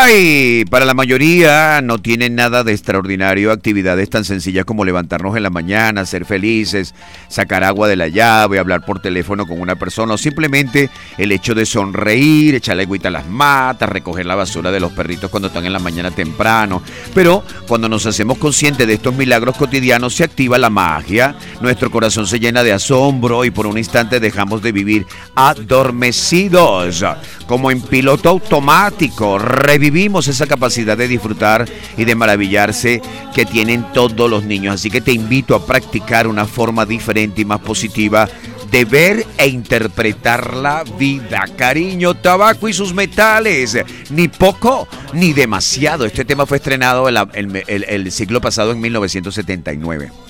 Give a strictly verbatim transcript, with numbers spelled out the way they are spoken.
Ay, para la mayoría no tienen nada de extraordinario, actividades tan sencillas como levantarnos en la mañana, ser felices, sacar agua de la llave, hablar por teléfono con una persona o simplemente el hecho de sonreír, echarle agüita a las matas, recoger la basura de los perritos cuando están en la mañana temprano. Pero cuando nos hacemos conscientes de estos milagros cotidianos se activa la magia, nuestro corazón se llena de asombro y por un instante dejamos de vivir adormecidos, como en piloto automático. Revivimos esa capacidad de disfrutar y de maravillarse que tienen todos los niños. Así que te invito a practicar una forma diferente y más positiva de ver e interpretar la vida. Cariño, tabaco y sus metales. Ni poco ni demasiado. Este tema fue estrenado el, el, el, el siglo pasado en mil novecientos setenta y nueve.